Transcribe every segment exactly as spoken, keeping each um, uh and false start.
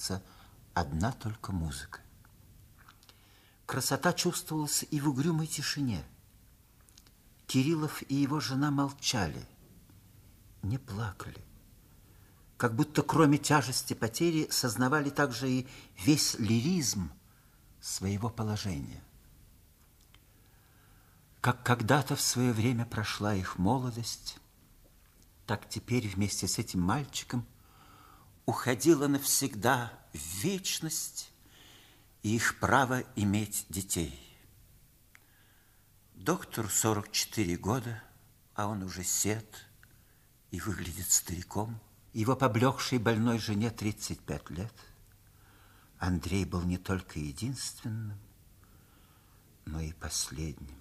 кажется, одна только музыка. Красота чувствовалась и в угрюмой тишине. Кириллов и его жена молчали, не плакали. Как будто кроме тяжести потери сознавали также и весь лиризм своего положения. Как когда-то в свое время прошла их молодость, так теперь вместе с этим мальчиком уходила навсегда в вечность и их право иметь детей. Доктору сорок четыре года, а он уже сед и выглядит стариком. Его поблекшей больной жене тридцать пять лет. Андрей был не только единственным, но и последним.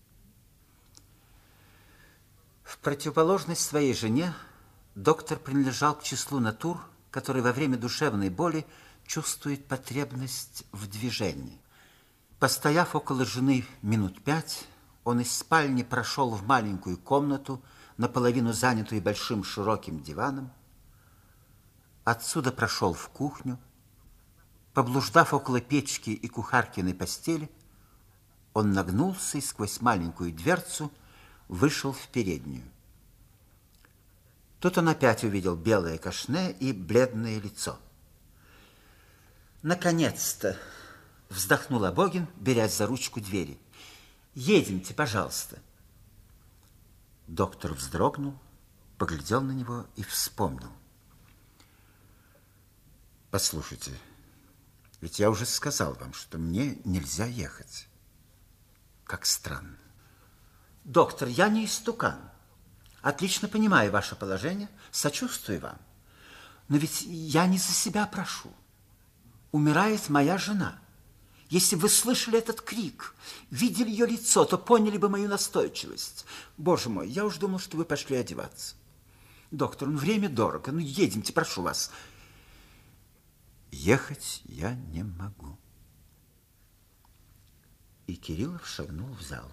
В противоположность своей жене доктор принадлежал к числу натур, которые во время душевной боли чувствуют потребность в движении. Постояв около жены минут пять, он из спальни прошел в маленькую комнату, наполовину занятую большим широким диваном. Отсюда прошел в кухню. Поблуждав около печки и кухаркиной постели, он нагнулся и сквозь маленькую дверцу вышел в переднюю. Тут он опять увидел белое кашне и бледное лицо. «Наконец-то!» — вздохнул Абогин, берясь за ручку двери. «Едемте, пожалуйста». Доктор вздрогнул, поглядел на него и вспомнил. «Послушайте, ведь я уже сказал вам, что мне нельзя ехать. Как странно». «Доктор, я не истукан. Отлично понимаю ваше положение, сочувствую вам. Но ведь я не за себя прошу. Умирает моя жена. Если бы вы слышали этот крик, видели ее лицо, то поняли бы мою настойчивость. Боже мой, я уж думал, что вы пошли одеваться. Доктор, ну время дорого, ну едемте, прошу вас». «Ехать я не могу». И Кириллов шагнул в залу.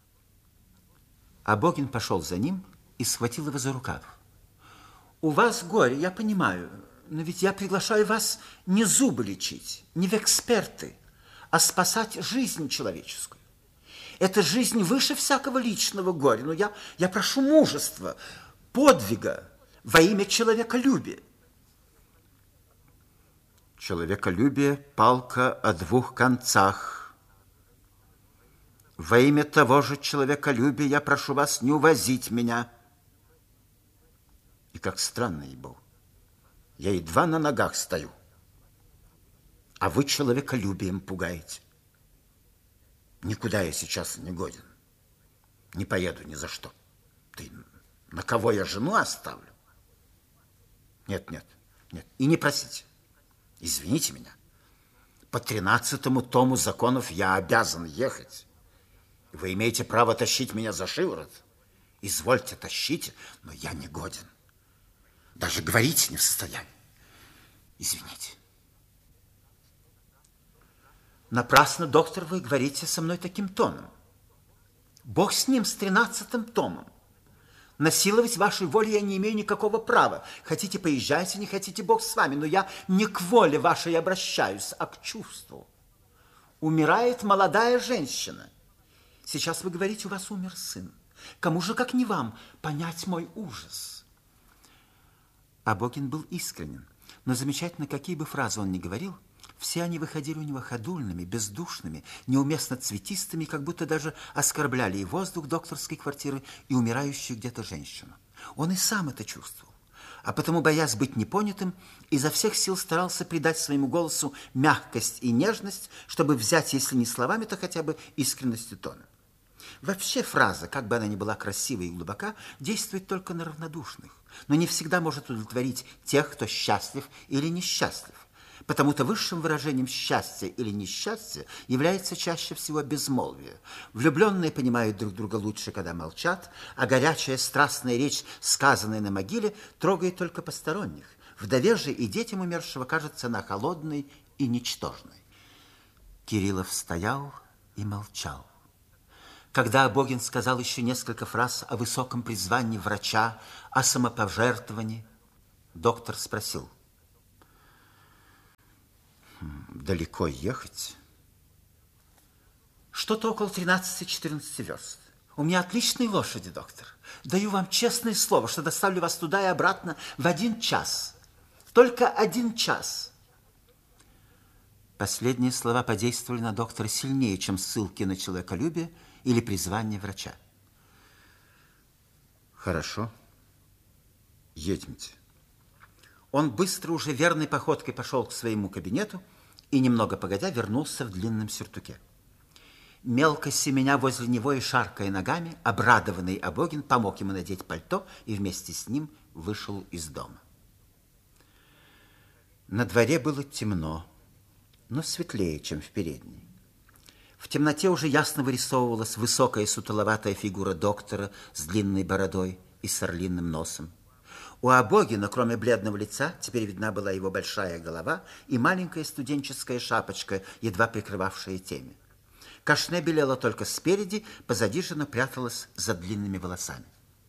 Абогин пошел за ним и схватил его за рукав. «У вас горе, я понимаю, но ведь я приглашаю вас не зубы лечить, не в эксперты, а спасать жизнь человеческую. Эта жизнь выше всякого личного горя, но я, я прошу мужества, подвига во имя человеколюбия». «Человеколюбие – палка о двух концах. Во имя того же человеколюбия я прошу вас не увозить меня». И как странно, ей-богу, я едва на ногах стою, а вы человеколюбием пугаете. Никуда я сейчас не годен, не поеду ни за что. Ты на кого я жену оставлю? Нет, нет, нет, и не просите. Извините меня, по тринадцатому тому законов я обязан ехать. Вы имеете право тащить меня за шиворот. Извольте, тащите, но я не годен. Даже говорить не в состоянии. Извините. Напрасно, доктор, вы говорите со мной таким тоном. Бог с ним, с тринадцатым томом. Насиловать вашей волей я не имею никакого права. Хотите, поезжайте, не хотите, Бог с вами. Но я не к воле вашей обращаюсь, а к чувству. Умирает молодая женщина. Сейчас вы говорите, у вас умер сын. Кому же, как не вам, понять мой ужас? Абогин был искренен, но замечательно, какие бы фразы он ни говорил, все они выходили у него ходульными, бездушными, неуместно цветистыми, как будто даже оскорбляли и воздух докторской квартиры, и умирающую где-то женщину. Он и сам это чувствовал, а потому, боясь быть непонятым, изо всех сил старался придать своему голосу мягкость и нежность, чтобы взять, если не словами, то хотя бы искренностью тона. Вообще фраза, как бы она ни была красива и глубока, действует только на равнодушных, но не всегда может удовлетворить тех, кто счастлив или несчастлив. Потому-то высшим выражением счастья или несчастья является чаще всего безмолвие. Влюбленные понимают друг друга лучше, когда молчат, а горячая страстная речь, сказанная на могиле, трогает только посторонних. Вдове же и детям умершего кажется она холодной и ничтожной. Кириллов стоял и молчал. Когда Абогин сказал еще несколько фраз о высоком призвании врача, о самопожертвовании, доктор спросил: Далеко ехать? Что-то около тринадцати-четырнадцати верст. У меня отличные лошади, доктор. Даю вам честное слово, что доставлю вас туда и обратно в один час. Только один час. Последние слова подействовали на доктора сильнее, чем ссылки на человеколюбие или призвание врача. Хорошо. Едемте. Он быстро, уже верной походкой пошел к своему кабинету и, немного погодя, вернулся в длинном сюртуке. Мелко семеня возле него и шаркая ногами, обрадованный Абогин помог ему надеть пальто и вместе с ним вышел из дома. На дворе было темно, но светлее, чем в передней. В темноте уже ясно вырисовывалась высокая сутуловатая фигура доктора с длинной бородой и с орлиным носом. У Абогина, кроме бледного лица, теперь видна была его большая голова и маленькая студенческая шапочка, едва прикрывавшая темя. Кашне белела только спереди, позади же напряталась за длинными волосами.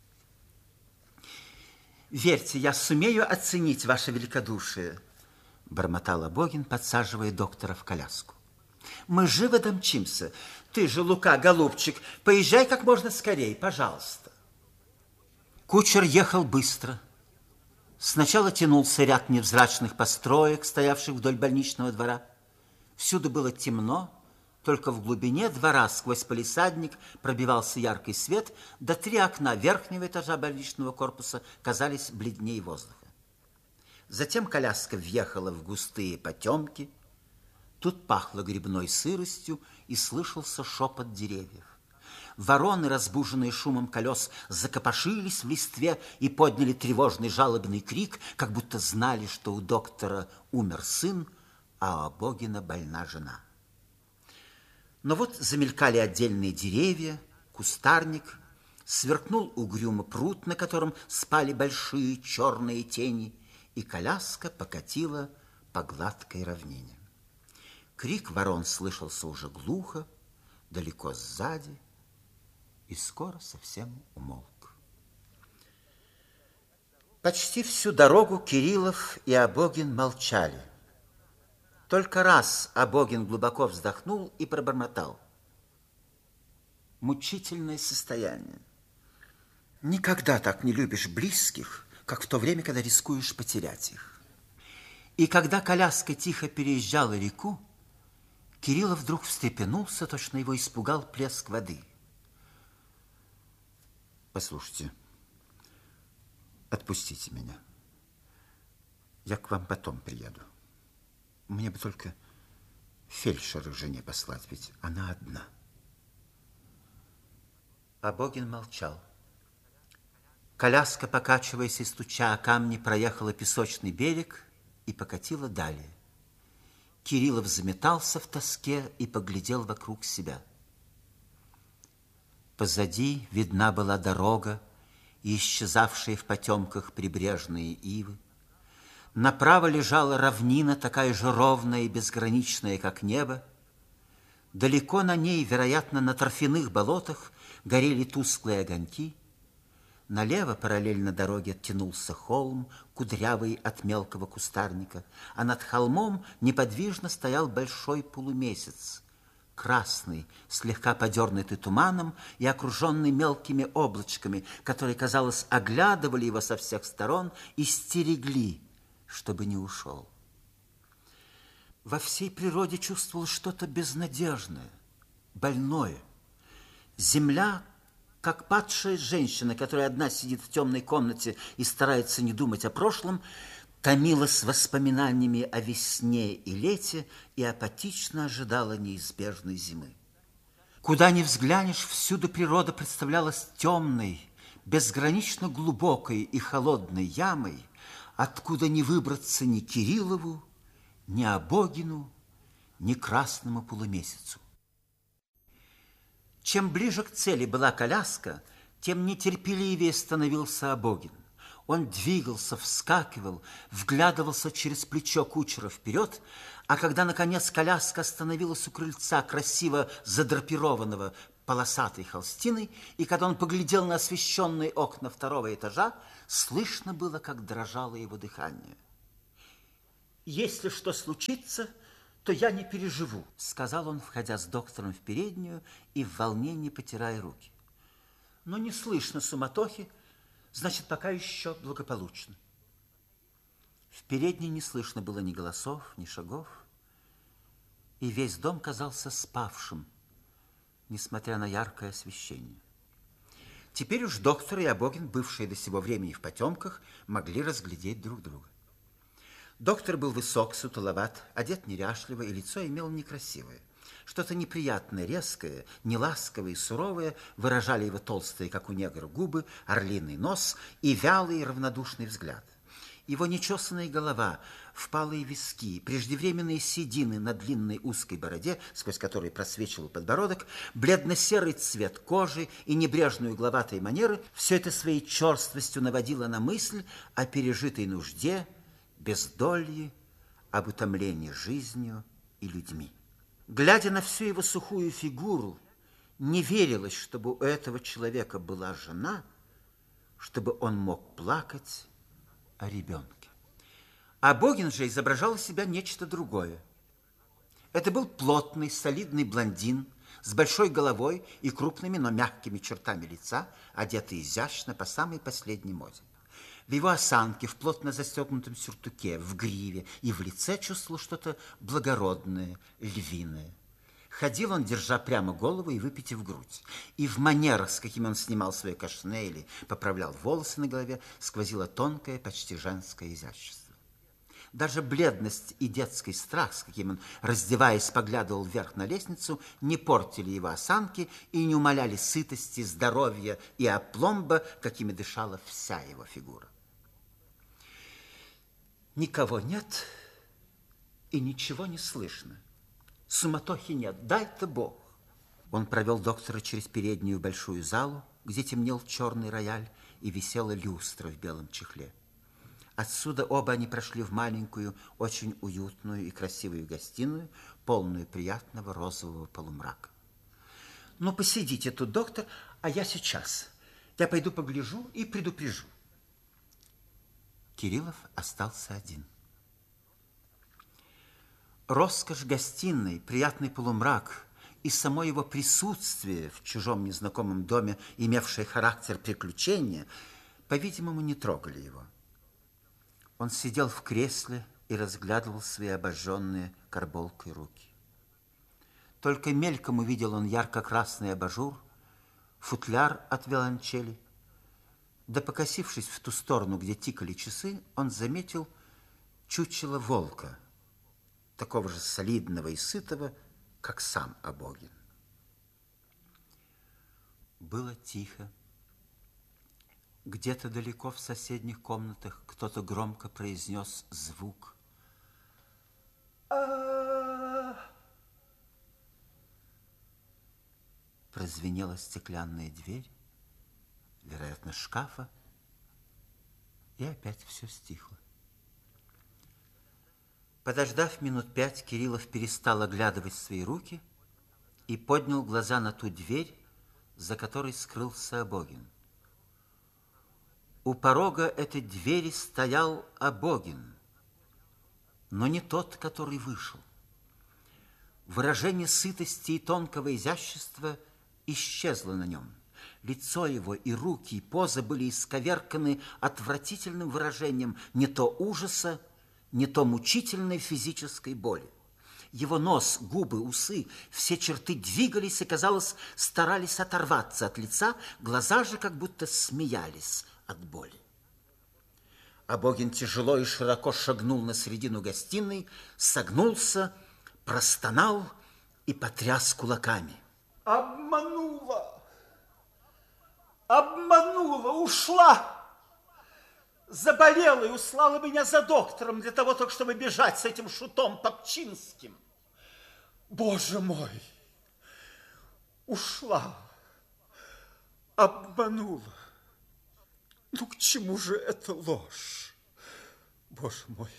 «Верьте, я сумею оценить ваше великодушие», — бормотал Абогин, подсаживая доктора в коляску. «Мы живо домчимся. Ты же, Лука, голубчик, поезжай как можно скорее, пожалуйста». Кучер ехал быстро. Сначала тянулся ряд невзрачных построек, стоявших вдоль больничного двора. Всюду было темно, только в глубине двора сквозь палисадник пробивался яркий свет, да три окна верхнего этажа больничного корпуса казались бледнее воздуха. Затем коляска въехала в густые потемки. Тут пахло грибной сыростью и слышался шепот деревьев. Вороны, разбуженные шумом колес, закопошились в листве и подняли тревожный жалобный крик, как будто знали, что у доктора умер сын, а у Абогина больна жена. Но вот замелькали отдельные деревья, кустарник, сверкнул угрюмо пруд, на котором спали большие черные тени, и коляска покатила по гладкой равнине. Крик ворон слышался уже глухо, далеко сзади, и скоро совсем умолк. Почти всю дорогу Кириллов и Абогин молчали. Только раз Абогин глубоко вздохнул и пробормотал: «Мучительное состояние. Никогда так не любишь близких, как в то время, когда рискуешь потерять их». И когда коляска тихо переезжала реку, Кириллов вдруг встрепенулся, точно его испугал плеск воды. «Послушайте, отпустите меня. Я к вам потом приеду. Мне бы только фельдшера жене послать, ведь она одна». Абогин молчал. Коляска, покачиваясь и стуча о камни, проехала песочный берег и покатила далее. Кириллов заметался в тоске и поглядел вокруг себя. Позади видна была дорога и исчезавшие в потемках прибрежные ивы. Направо лежала равнина, такая же ровная и безграничная, как небо. Далеко на ней, вероятно, на торфяных болотах, горели тусклые огоньки. Налево, параллельно дороге, тянулся холм, кудрявый от мелкого кустарника, а над холмом неподвижно стоял большой полумесяц, красный, слегка подернутый туманом и окруженный мелкими облачками, которые, казалось, оглядывали его со всех сторон и стерегли, чтобы не ушел. Во всей природе чувствовалось что-то безнадежное, больное. Земля, как падшая женщина, которая одна сидит в темной комнате и старается не думать о прошлом, томилась воспоминаниями о весне и лете и апатично ожидала неизбежной зимы. Куда ни взглянешь, всюду природа представлялась темной, безгранично глубокой и холодной ямой, откуда не выбраться ни Кириллову, ни Абогину, ни красному полумесяцу. Чем ближе к цели была коляска, тем нетерпеливее становился Абогин. Он двигался, вскакивал, вглядывался через плечо кучера вперед, а когда, наконец, коляска остановилась у крыльца, красиво задрапированного полосатой холстиной, и когда он поглядел на освещенные окна второго этажа, слышно было, как дрожало его дыхание. «Если что случится, что я не переживу, сказал он, входя с доктором в переднюю и в волнении потирая руки. Но не слышно суматохи, значит, пока еще благополучно. В передней не слышно было ни голосов, ни шагов, и весь дом казался спавшим, несмотря на яркое освещение. Теперь уж доктор и Абогин, бывшие до сего времени в потемках, могли разглядеть друг друга. Доктор был высок, сутуловат, одет неряшливо, и лицо имел некрасивое. Что-то неприятное, резкое, неласковое и суровое выражали его толстые, как у негра, губы, орлиный нос и вялый равнодушный взгляд. Его нечесанная голова, впалые виски, преждевременные седины на длинной узкой бороде, сквозь которой просвечивал подбородок, бледно-серый цвет кожи и небрежные угловатые манеры – все это своей черствостью наводило на мысль о пережитой нужде, бездолье, об утомлении жизнью и людьми. Глядя на всю его сухую фигуру, не верилось, чтобы у этого человека была жена, чтобы он мог плакать о ребенке. Абогин же изображал из себя нечто другое. Это был плотный, солидный блондин с большой головой и крупными, но мягкими чертами лица, одетый изящно по самой последней моде. В его осанке, в плотно застегнутом сюртуке, в гриве и в лице чувствовал что-то благородное, львиное. Ходил он, держа прямо голову и выпитив грудь. И в манерах, с какими он снимал свои кашне или поправлял волосы на голове, сквозило тонкое, почти женское изящество. Даже бледность и детский страх, с каким он, раздеваясь, поглядывал вверх на лестницу, не портили его осанки и не умаляли сытости, здоровья и опломба, какими дышала вся его фигура. Никого нет и ничего не слышно. Суматохи нет, дай-то Бог. Он провел доктора через переднюю большую залу, где темнел черный рояль и висела люстра в белом чехле. Отсюда оба они прошли в маленькую, очень уютную и красивую гостиную, полную приятного розового полумрака. Ну, посидите тут, доктор, а я сейчас. Я пойду погляжу и предупрежу. Кириллов остался один. Роскошь гостиной, приятный полумрак и само его присутствие в чужом незнакомом доме, имевшее характер приключения, по-видимому, не трогали его. Он сидел в кресле и разглядывал свои обожженные карболкой руки. Только мельком увидел он ярко-красный абажур, футляр от виолончели. Да, покосившись в ту сторону, где тикали часы, он заметил чучело волка, такого же солидного и сытого, как сам Абогин. Было тихо. Где-то далеко в соседних комнатах кто-то громко произнес звук. А-а-а! Прозвенела стеклянная дверь, вероятно, шкафа, и опять все стихло. Подождав минут пять, Кириллов перестал оглядывать свои руки и поднял глаза на ту дверь, за которой скрылся Абогин. У порога этой двери стоял Абогин, но не тот, который вышел. Выражение сытости и тонкого изящества исчезло на нем. Лицо его и руки, и поза были исковерканы отвратительным выражением не то ужаса, не то мучительной физической боли. Его нос, губы, усы, все черты двигались и, казалось, старались оторваться от лица, глаза же как будто смеялись от боли. Абогин тяжело и широко шагнул на середину гостиной, согнулся, простонал и потряс кулаками. Обманула! Обманула! Ушла! Заболела и услала меня за доктором для того, только чтобы бежать с этим шутом Попчинским. Боже мой! Ушла! Обманула! Ну, к чему же эта ложь? Боже мой!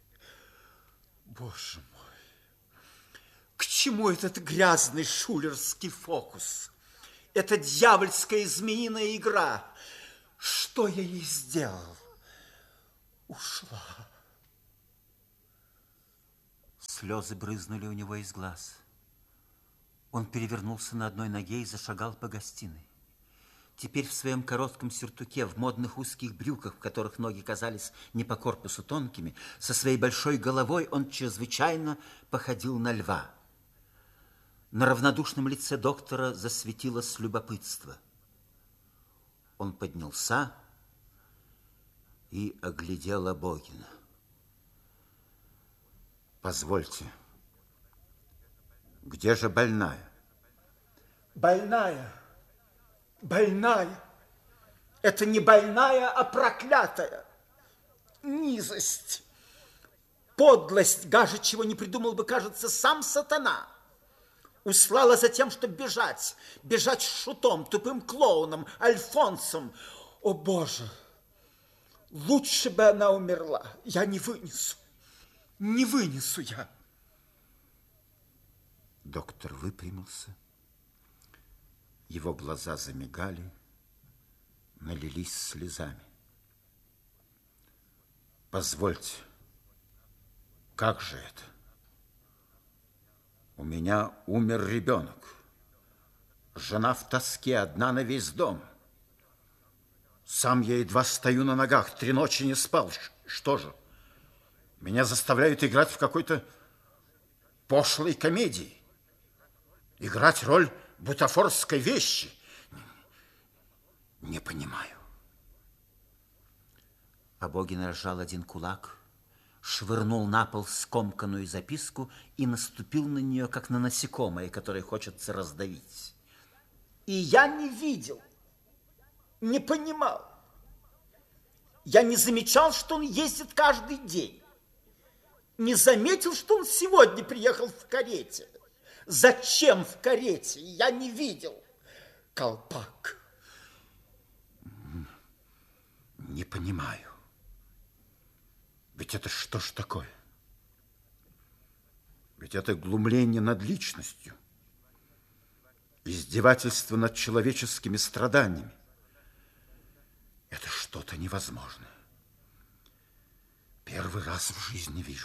Боже мой! К чему этот грязный шулерский фокус? Эта дьявольская змеиная игра? Что я ей сделал? Ушла. Слезы брызнули у него из глаз. Он перевернулся на одной ноге и зашагал по гостиной. Теперь в своем коротком сюртуке, в модных узких брюках, в которых ноги казались не по корпусу тонкими, со своей большой головой он чрезвычайно походил на льва. На равнодушном лице доктора засветилось любопытство. Он поднялся и оглядел Абогина. Позвольте, где же больная? Больная, больная. Это не больная, а проклятая. Низость, подлость, гаже чего не придумал бы, кажется, сам сатана. Услала за тем, чтобы бежать, бежать с шутом, тупым клоуном, Альфонсом. О, Боже, лучше бы она умерла. Я не вынесу, не вынесу я. Доктор выпрямился. Его глаза замигали, налились слезами. Позвольте, как же это? У меня умер ребенок. Жена в тоске, одна на весь дом. Сам я едва стою на ногах, три ночи не спал. Что же? Меня заставляют играть в какой-то пошлой комедии. Играть роль бутафорской вещи. Не понимаю. Абогин разжал один кулак, швырнул на пол скомканную записку и наступил на нее, как на насекомое, которое хочется раздавить. И я не видел, не понимал. Я не замечал, что он ездит каждый день. Не заметил, что он сегодня приехал в карете. Зачем в карете? Я не видел. Колпак. Не понимаю. Ведь это что ж такое? Ведь это глумление над личностью, издевательство над человеческими страданиями. Это что-то невозможное. Первый раз в жизни вижу.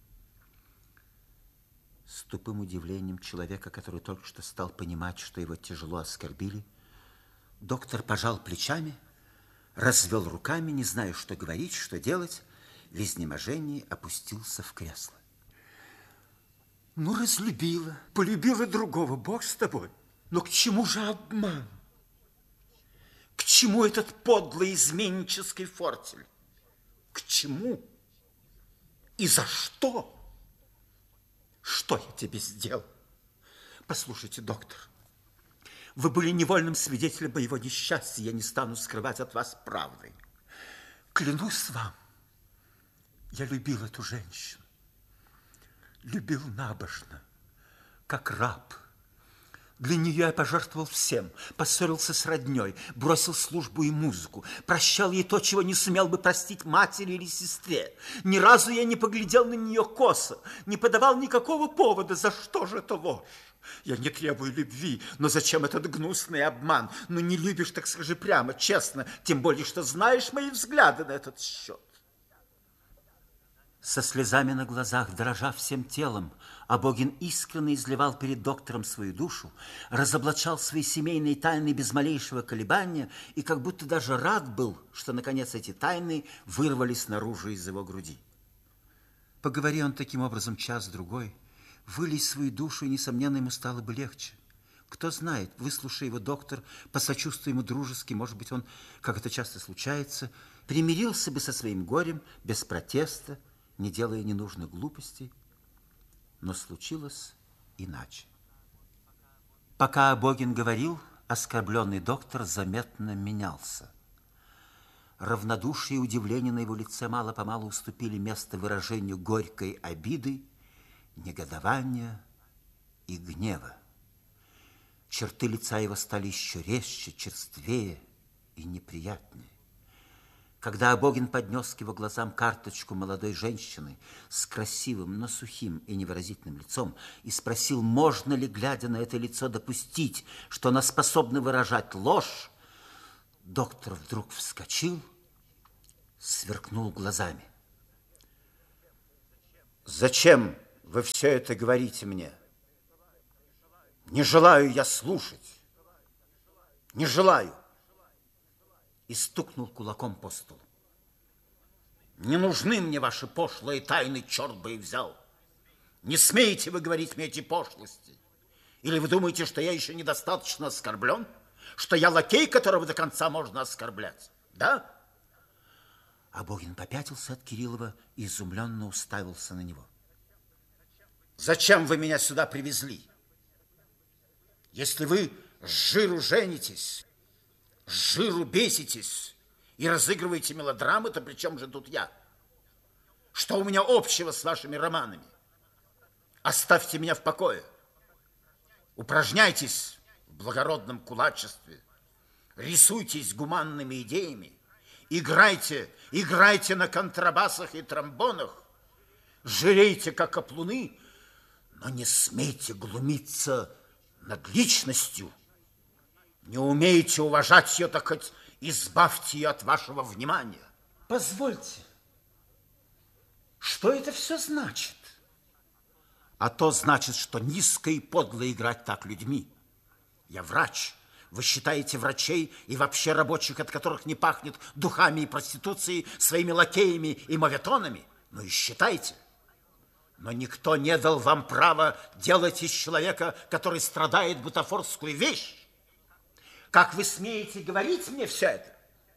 С тупым удивлением человека, который только что стал понимать, что его тяжело оскорбили, доктор пожал плечами, развел руками, не зная, что говорить, что делать, в изнеможении опустился в кресло. Ну, разлюбила, полюбила другого, Бог с тобой. Но к чему же обман? К чему этот подлый изменнический фортель? К чему? И за что? Что я тебе сделал? Послушайте, доктор, вы были невольным свидетелем моего несчастья. Я не стану скрывать от вас правды. Клянусь вам, я любил эту женщину. Любил набожно, как раб. Для нее я пожертвовал всем, поссорился с родней, бросил службу и музыку, прощал ей то, чего не сумел бы простить матери или сестре. Ни разу я не поглядел на нее косо, не подавал никакого повода. За что же это ложь? Я не требую любви, но зачем этот гнусный обман? Ну, не любишь, так скажи прямо, честно, тем более, что знаешь мои взгляды на этот счет. Со слезами на глазах, дрожа всем телом, Абогин искренне изливал перед доктором свою душу, разоблачал свои семейные тайны без малейшего колебания и как будто даже рад был, что, наконец, эти тайны вырвались наружу из его груди. Поговори он таким образом час-другой, вылей свою душу, и, несомненно, ему стало бы легче. Кто знает, выслушай его доктор, посочувствуй ему дружески, может быть, он, как это часто случается, примирился бы со своим горем без протеста, не делая ненужных глупостей, но случилось иначе. Пока Абогин говорил, оскорбленный доктор заметно менялся. Равнодушие и удивление на его лице мало-помалу уступили место выражению горькой обиды, негодования и гнева. Черты лица его стали еще резче, черствее и неприятнее. Когда Абогин поднес к его глазам карточку молодой женщины с красивым, но сухим и невыразительным лицом и спросил, можно ли, глядя на это лицо, допустить, что она способна выражать ложь, доктор вдруг вскочил, сверкнул глазами. «Зачем Вы все это говорите мне. Не желаю я слушать. Не желаю. И стукнул кулаком по столу. Не нужны мне ваши пошлые тайны, черт бы их взял. Не смеете вы говорить мне эти пошлости. Или вы думаете, что я еще недостаточно оскорблен? Что я лакей, которого до конца можно оскорблять? Да? Абогин попятился от Кириллова и изумленно уставился на него. Зачем вы меня сюда привезли? Если вы с жиру женитесь, с жиру беситесь и разыгрываете мелодрамы, то при чем же тут я? Что у меня общего с вашими романами? Оставьте меня в покое. Упражняйтесь в благородном кулачестве, рисуйтесь гуманными идеями, играйте, играйте на контрабасах и тромбонах, жирейте, как оплуны, но не смейте глумиться над личностью. Не умеете уважать ее, так хоть избавьте ее от вашего внимания. Позвольте, что это все значит? А то значит, что низко и подло играть так людьми. Я врач. Вы считаете врачей и вообще рабочих, от которых не пахнет духами и проституцией, своими лакеями и моветонами? Ну и считайте. Но никто не дал вам права делать из человека, который страдает, бутафорскую вещь. Как вы смеете говорить мне все это?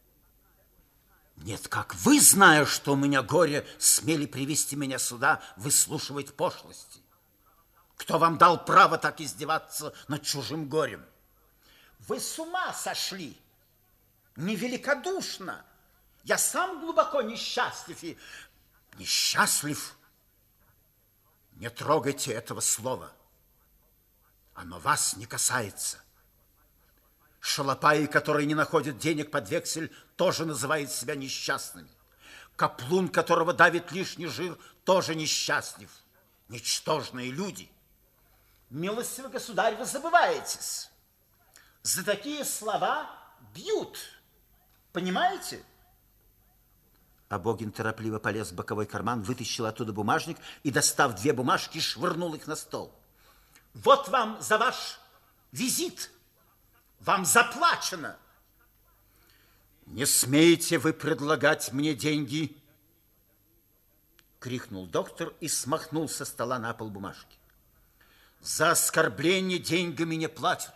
Нет, как вы, зная, что у меня горе, смели привести меня сюда, выслушивать пошлости. Кто вам дал право так издеваться над чужим горем? Вы с ума сошли. Невеликодушно. Я сам глубоко несчастлив и... Несчастлив? Не трогайте этого слова. Оно вас не касается. Шалопаи, которые не находят денег под вексель, тоже называют себя несчастными. Каплун, которого давит лишний жир, тоже несчастлив. Ничтожные люди. Милостивый государь, вы забываетесь. За такие слова бьют. Понимаете? Абогин торопливо полез в боковой карман, вытащил оттуда бумажник и, достав две бумажки, швырнул их на стол. Вот вам за ваш визит. Вам заплачено. Не смеете вы предлагать мне деньги? Крикнул доктор и смахнул со стола на пол бумажки. За оскорбление деньгами не платят.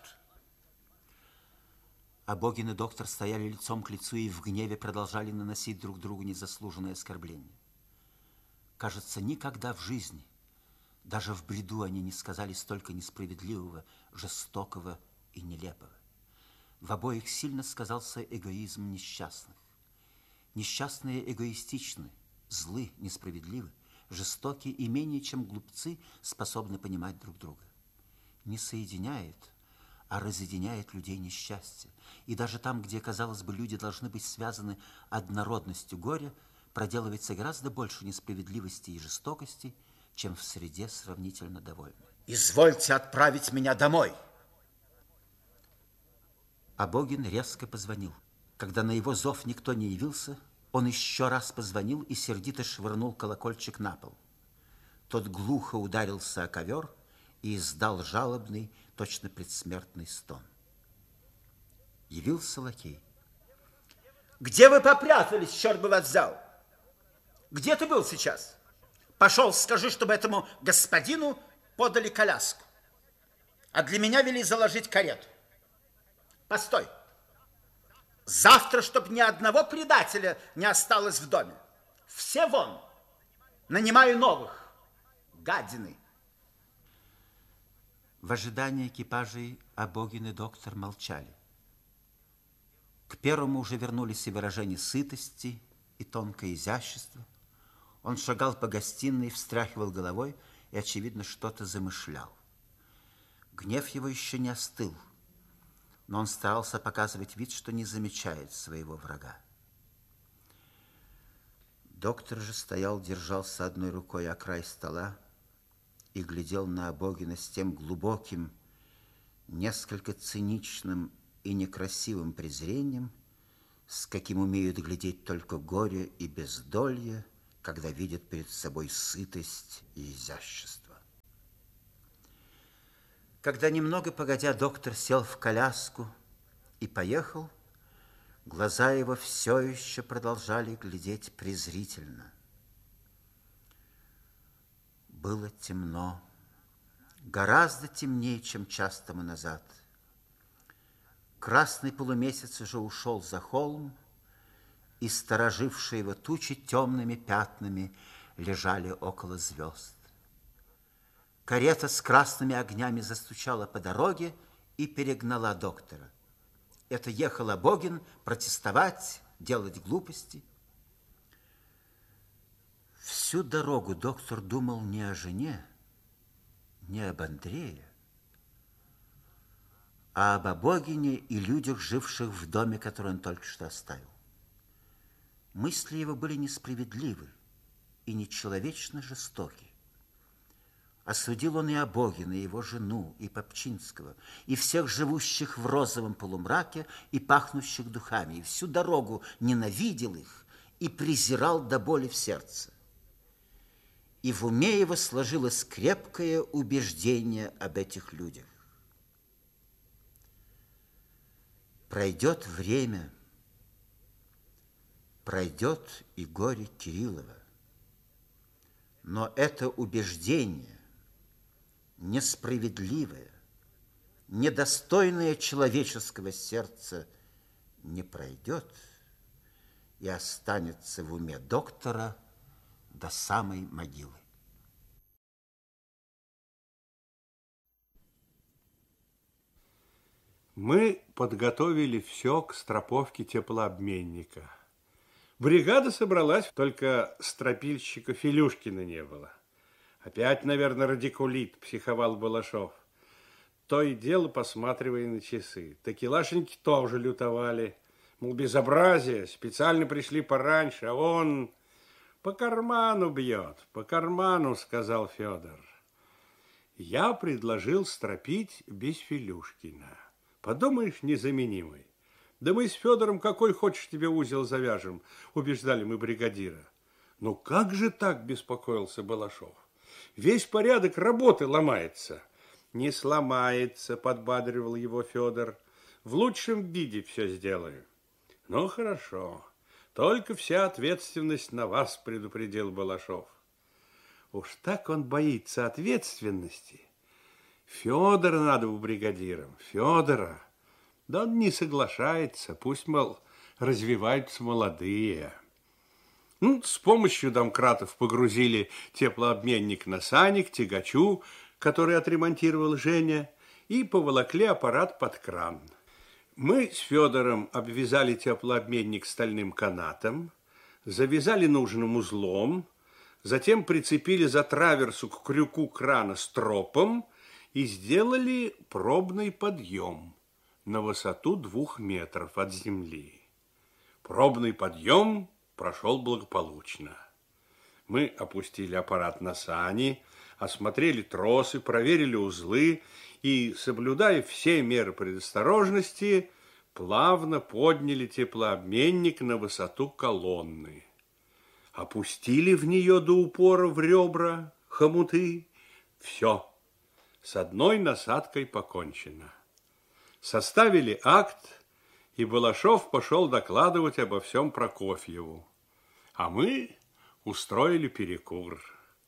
Абогин и доктор стояли лицом к лицу и в гневе продолжали наносить друг другу незаслуженное оскорбление. Кажется, никогда в жизни, даже в бреду, они не сказали столько несправедливого, жестокого и нелепого. В обоих сильно сказался эгоизм несчастных. Несчастные эгоистичны, злы, несправедливы, жестоки и менее чем глупцы способны понимать друг друга. Не соединяет, а разъединяет людей несчастье. И даже там, где, казалось бы, люди должны быть связаны однородностью горя, проделывается гораздо больше несправедливости и жестокости, чем в среде сравнительно довольной. Извольте отправить меня домой. Абогин резко позвонил. Когда на его зов никто не явился, он еще раз позвонил и сердито швырнул колокольчик на пол. Тот глухо ударился о ковер и издал жалобный, точно предсмертный стон. Явился лакей. Где вы попрятались, черт бы вас взял? Где ты был сейчас? Пошел, скажи, чтобы этому господину подали коляску. А для меня вели заложить карету. Постой. Завтра, чтобы ни одного предателя не осталось в доме. Все вон. Нанимаю новых. Гадины. В ожидании экипажей Абогин и доктор молчали. К первому уже вернулись и выражения сытости, и тонкое изящество. Он шагал по гостиной, встряхивал головой и, очевидно, что-то замышлял. Гнев его еще не остыл, но он старался показывать вид, что не замечает своего врага. Доктор же стоял, держался одной рукой о край стола и глядел на Абогина с тем глубоким, несколько циничным и некрасивым презрением, с каким умеют глядеть только горе и бездолье, когда видят перед собой сытость и изящество. Когда немного погодя доктор сел в коляску и поехал, глаза его все еще продолжали глядеть презрительно. Было темно, гораздо темнее, чем час тому назад. Красный полумесяц уже ушел за холм, и сторожившие его тучи темными пятнами лежали около звезд. Карета с красными огнями застучала по дороге и перегнала доктора. Это ехал Абогин протестовать, делать глупости. Всю дорогу доктор думал не о жене, не об Андрее, а об Абогине и людях, живших в доме, который он только что оставил. Мысли его были несправедливы и нечеловечно жестоки. Осудил он и Абогина, и его жену, и Попчинского, и всех живущих в розовом полумраке и пахнущих духами, и всю дорогу ненавидел их и презирал до боли в сердце. И в уме его сложилось крепкое убеждение об этих людях. Пройдет время, пройдет и горе Кириллова, но это убеждение, несправедливое, недостойное человеческого сердца, не пройдет и останется в уме доктора до самой могилы. Мы подготовили все к строповке теплообменника. Бригада собралась, только стропильщика Филюшкина не было. Опять, наверное, радикулит, психовал Балашов. То и дело, посматривая на часы. Такелашеньки тоже лютовали. Мол, безобразие, специально пришли пораньше, а он по карману бьет, по карману, сказал Федор. Я предложил стропить без Филюшкина. Подумаешь, незаменимый. Да мы с Федором какой хочешь тебе узел завяжем, убеждали мы бригадира. Ну как же так, беспокоился Балашов. Весь порядок работы ломается. Не сломается, подбадривал его Федор. В лучшем виде все сделаю. Ну хорошо, только вся ответственность на вас, предупредил Балашов. Уж так он боится ответственности. Федора надо у бригадиром, Федора. Да он не соглашается, пусть, мол, развиваются молодые. Ну, с помощью домкратов погрузили теплообменник на сани к тягачу, который отремонтировал Женя, и поволокли аппарат под кран. Мы с Федором обвязали теплообменник стальным канатом, завязали нужным узлом, затем прицепили за траверсу к крюку крана стропом и сделали пробный подъем на высоту двух метров от земли. Пробный подъем прошел благополучно. Мы опустили аппарат на сани, осмотрели тросы, проверили узлы и, соблюдая все меры предосторожности, плавно подняли теплообменник на высоту колонны. Опустили в нее до упора в ребра хомуты. Все, с одной насадкой покончено. Составили акт, и Балашов пошел докладывать обо всем Прокофьеву. А мы устроили перекур.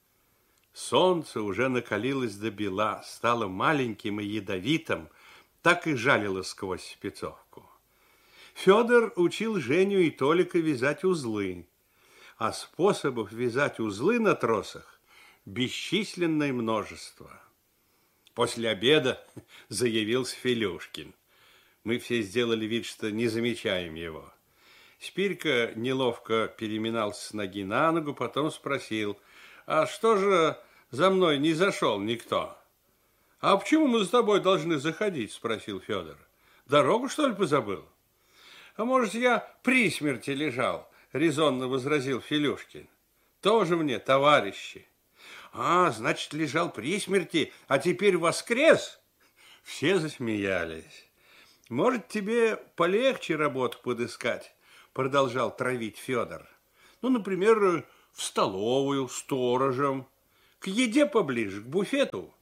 Солнце уже накалилось до бела, стало маленьким и ядовитым, так и жалило сквозь спецовку. Федор учил Женю и Толика вязать узлы, а способов вязать узлы на тросах бесчисленное множество. После обеда заявился Филюшкин. Мы все сделали вид, что не замечаем его. Спирька неловко переминался с ноги на ногу, потом спросил, а что же за мной не зашел никто? А почему мы за тобой должны заходить, спросил Федор. Дорогу, что ли, позабыл? А может, я при смерти лежал, резонно возразил Филюшкин. Тоже мне товарищи. А, значит, лежал при смерти, а теперь воскрес? Все засмеялись. Может, тебе полегче работу подыскать, продолжал травить Федор. Ну, например, в столовую, сторожем, к еде поближе, к буфету.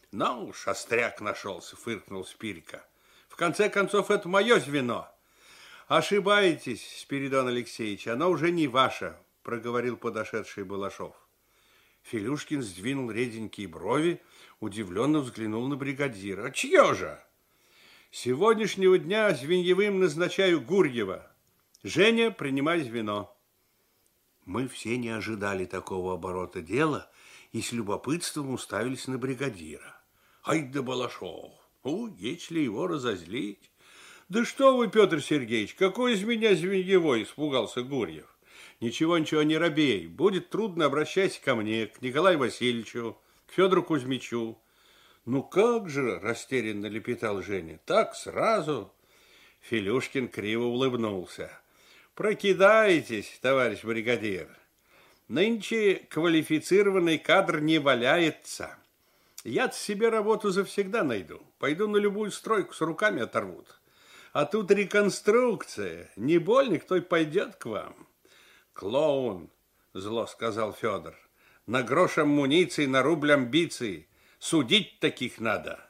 Ну уж, остряк нашелся, фыркнул Спирика. В конце концов, это мое звено. Ошибаетесь, Спиридон Алексеевич, оно уже не ваше, проговорил подошедший Балашов. Филюшкин сдвинул реденькие брови, удивленно взглянул на бригадира. А чье же? С сегодняшнего дня звеньевым назначаю Гурьева. Женя, принимай звено. Мы все не ожидали такого оборота дела и с любопытством уставились на бригадира. Ай да Балашов, ну, если его разозлить. Да что вы, Петр Сергеевич, какой из меня звеньевой, испугался Гурьев. Ничего, ничего, не робей. Будет трудно, обращайся ко мне, к Николаю Васильевичу, к Федору Кузьмичу. Ну как же, растерянно лепетал Женя, так сразу? Филюшкин криво улыбнулся. Прокидаетесь, товарищ бригадир. Нынче квалифицированный кадр не валяется. Я-то себе работу завсегда найду. Пойду на любую стройку, с руками оторвут. А тут реконструкция. Не больно, кто и пойдет к вам. Клоун, зло сказал Федор. На грош амуниции, на рубль амбиций. Судить таких надо.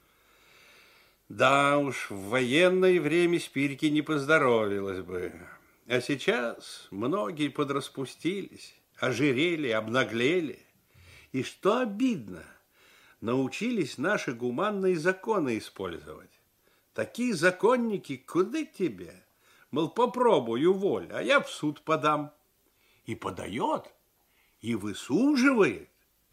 Да уж, в военное время Спирике не поздоровилось бы. А сейчас многие подраспустились, ожирели, обнаглели. И что обидно, научились наши гуманные законы использовать. Такие законники, куда тебе? Мол, попробуй, уволь, а я в суд подам. И подает, и высуживает.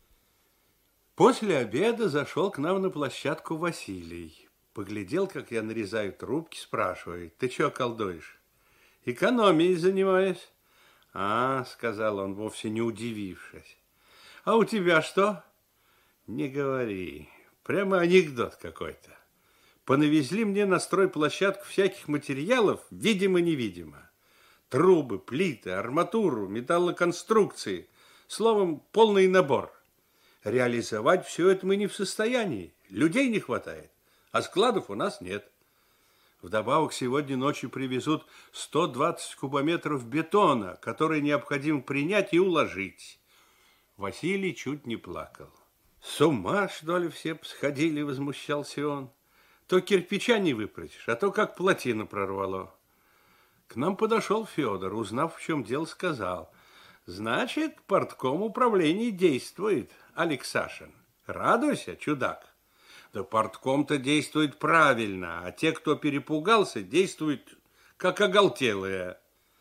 После обеда зашел к нам на площадку Василий. Поглядел, как я нарезаю трубки, спрашивает: ты что колдуешь? Экономией занимаюсь. А, сказал он, вовсе не удивившись. А у тебя что? Не говори. Прямо анекдот какой-то. Понавезли мне на стройплощадку всяких материалов, видимо-невидимо. Трубы, плиты, арматуру, металлоконструкции. Словом, полный набор. Реализовать все это мы не в состоянии. Людей не хватает, а складов у нас нет. Вдобавок сегодня ночью привезут сто двадцать кубометров бетона, который необходимо принять и уложить. Василий чуть не плакал. С ума, что ли, все сходили, возмущался он. То кирпича не выпросишь, а то как плотину прорвало. К нам подошел Федор, узнав, в чем дело, сказал: значит, портком управления действует, Алексашин. Радуйся, чудак. Да портком-то действует правильно, а те, кто перепугался, действуют как оголтелые.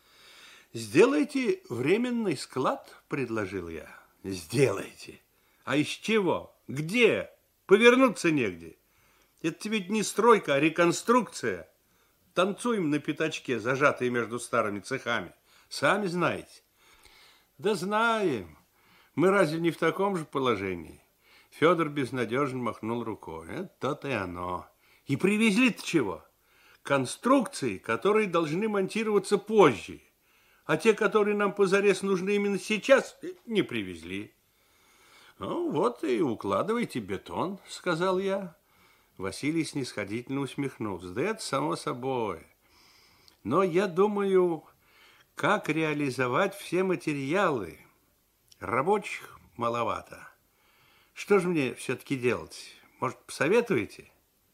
Сделайте временный склад, предложил я. Сделайте. А из чего? Где? Повернуться негде. Это ведь не стройка, а реконструкция. Танцуем на пятачке, зажатые между старыми цехами. Сами знаете. Да знаем. Мы разве не в таком же положении? Федор безнадежно махнул рукой. Это то-то и оно. И привезли-то чего? Конструкции, которые должны монтироваться позже. А те, которые нам позарез нужны именно сейчас, не привезли. Ну, вот и укладывайте бетон, сказал я. Василий снисходительно усмехнулся. Да это само собой. Но я думаю, как реализовать все материалы. Рабочих маловато. Что же мне все-таки делать? Может, посоветуете?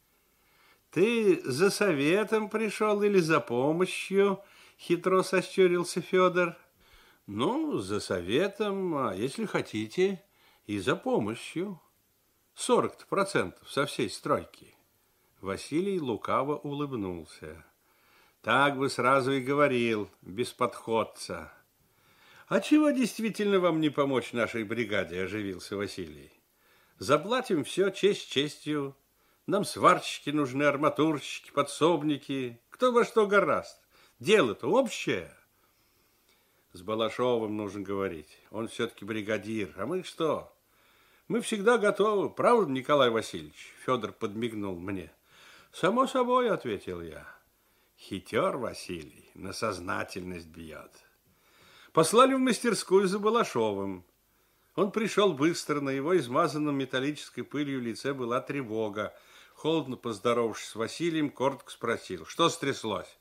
Ты за советом пришел или за помощью? Хитро сощурился Федор. Ну, за советом, а если хотите, и за помощью. Сорок процентов со всей стройки. Василий лукаво улыбнулся. Так бы сразу и говорил, без подходца. А чего действительно вам не помочь нашей бригаде, оживился Василий. Заплатим все честь честью. Нам сварщики нужны, арматурщики, подсобники. Кто во что гораст. Дело-то общее. С Балашовым нужно говорить. Он все-таки бригадир. А мы что? Мы всегда готовы. Правда, Николай Васильевич? Федор подмигнул мне. Само собой, ответил я. Хитер Василий, на сознательность бьет. Послали в мастерскую за Балашовым. Он пришел быстро, на его измазанном металлической пылью лице была тревога. Холодно поздоровавшись с Василием, коротко спросил, что стряслось?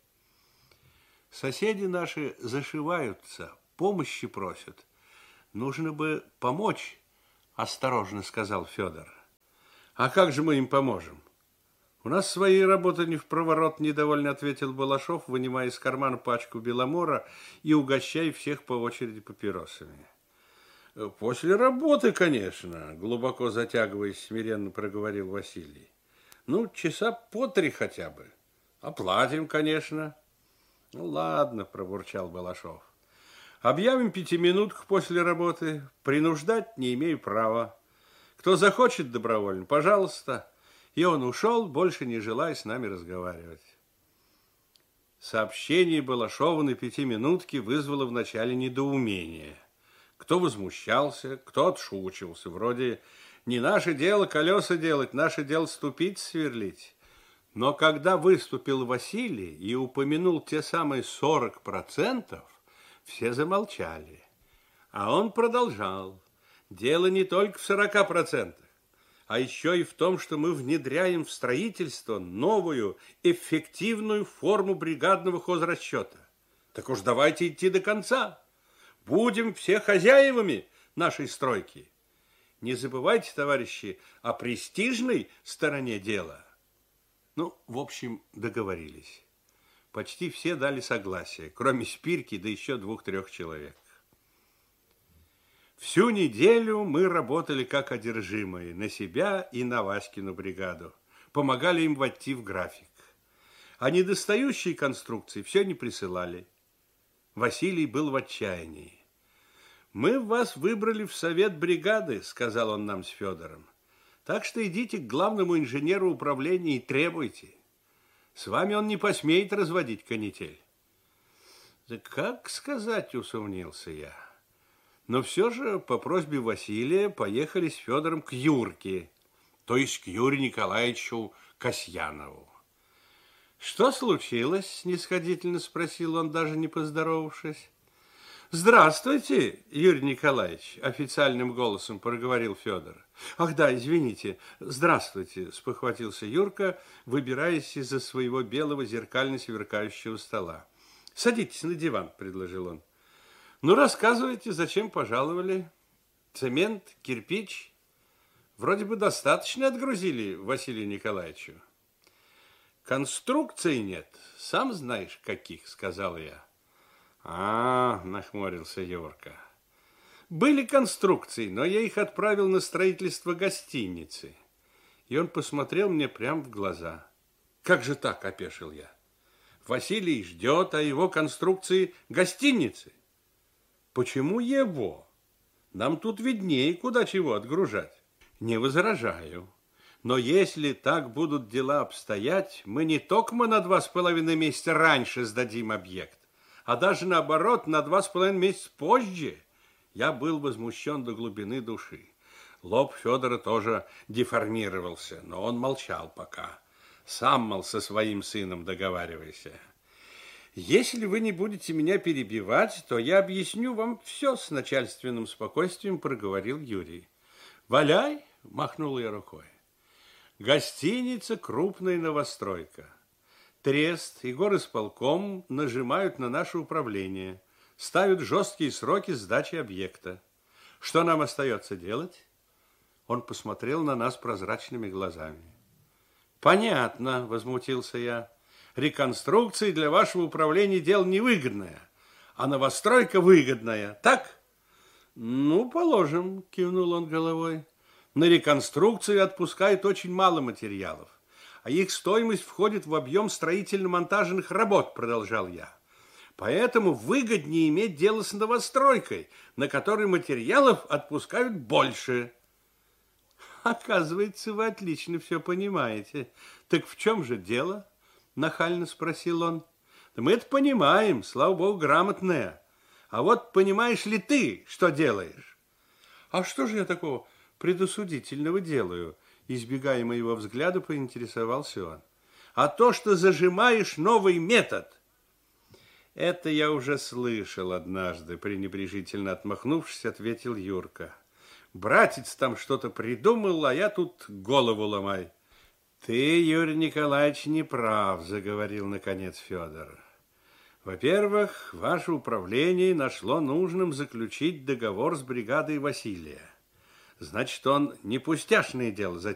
Соседи наши зашиваются, помощи просят. Нужно бы помочь, осторожно сказал Федор. А как же мы им поможем? У нас своей работы не впроворот, недовольно ответил Балашов, вынимая из кармана пачку беломора и угощая всех по очереди папиросами. После работы, конечно, глубоко затягиваясь, смиренно проговорил Василий. Ну, часа по три хотя бы. Оплатим, конечно. Ну, ладно, пробурчал Балашов. Объявим пятиминутку после работы. Принуждать не имею права. Кто захочет добровольно, пожалуйста. И он ушел, больше не желая с нами разговаривать. Сообщение Балашова на пятиминутке вызвало вначале недоумение. Кто возмущался, кто отшучивался. Вроде не наше дело колеса делать, наше дело ступить сверлить. Но когда выступил Василий и упомянул те самые сорок процентов, все замолчали. А он продолжал. Дело не только в сорока процентах, а еще и в том, что мы внедряем в строительство новую эффективную форму бригадного хозрасчета. Так уж давайте идти до конца. Будем все хозяевами нашей стройки. Не забывайте, товарищи, о престижной стороне дела. Ну, в общем, договорились. Почти все дали согласие, кроме Спирки, да еще двух-трех человек. Всю неделю мы работали как одержимые, на себя и на Васькину бригаду. Помогали им войти в график. А недостающие конструкции все не присылали. Василий был в отчаянии. «Мы вас выбрали в совет бригады», — сказал он нам с Федором. «Так что идите к главному инженеру управления и требуйте. С вами он не посмеет разводить канитель». «Да как сказать», — усомнился я. Но все же по просьбе Василия поехали с Федором к Юрке, то есть к Юрию Николаевичу Касьянову. «Что случилось?» – снисходительно спросил он, даже не поздоровавшись. «Здравствуйте, Юрий Николаевич», – официальным голосом проговорил Федор. «Ах да, извините, здравствуйте», – спохватился Юрка, выбираясь из-за своего белого зеркально сверкающего стола. «Садитесь на диван», – предложил он. «Ну, рассказывайте, зачем пожаловали? Цемент, кирпич? Вроде бы достаточно отгрузили Василию Николаевичу». «Конструкций нет, сам знаешь, каких», — сказал я. «А, — нахмурился Юрка, — были конструкции, но я их отправил на строительство гостиницы». И он посмотрел мне прямо в глаза. «Как же так?» — опешил я. «Василий ждет, а его конструкции гостиницы. Почему его? Нам тут виднее, куда чего отгружать». «Не возражаю. Но если так будут дела обстоять, мы не только на два с половиной месяца раньше сдадим объект, а даже наоборот, на два с половиной месяца позже». Я был возмущен до глубины души. Лоб Федора тоже деформировался, но он молчал пока. Сам, мол, со своим сыном договаривайся. «Если вы не будете меня перебивать, то я объясню вам все с начальственным спокойствием», проговорил Юрий. «Валяй!» – махнул я рукой. Гостиница – крупная новостройка. Трест и горисполком нажимают на наше управление, ставят жесткие сроки сдачи объекта. Что нам остается делать? Он посмотрел на нас прозрачными глазами. «Понятно», – возмутился я. «Реконструкция для вашего управления дело невыгодное, а новостройка выгодная, так?» «Ну, положим», – кивнул он головой. «На реконструкцию отпускают очень мало материалов, а их стоимость входит в объем строительно-монтажных работ», – продолжал я. «Поэтому выгоднее иметь дело с новостройкой, на которой материалов отпускают больше». «Оказывается, вы отлично все понимаете. Так в чем же дело?» – нахально спросил он. «Да мы это понимаем, слава богу, грамотная. А вот понимаешь ли ты, что делаешь?» «А что же я такого предосудительного делаю?» Избегая моего взгляда, поинтересовался он. «А то, что зажимаешь новый метод». «Это я уже слышал однажды», пренебрежительно отмахнувшись, ответил Юрка. «Братец там что-то придумал, а я тут голову ломай». «Ты, Юрий Николаевич, не прав», заговорил наконец Федор. «Во-первых, ваше управление нашло нужным заключить договор с бригадой Василия. Значит, он не пустяшное дело затеял.